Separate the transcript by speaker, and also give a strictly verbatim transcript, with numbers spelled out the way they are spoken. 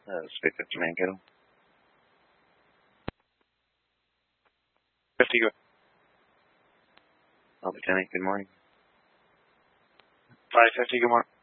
Speaker 1: Uh, speak fifty Mankato. fifty, go. Oh, Lieutenant, good morning. five fifty, good morning.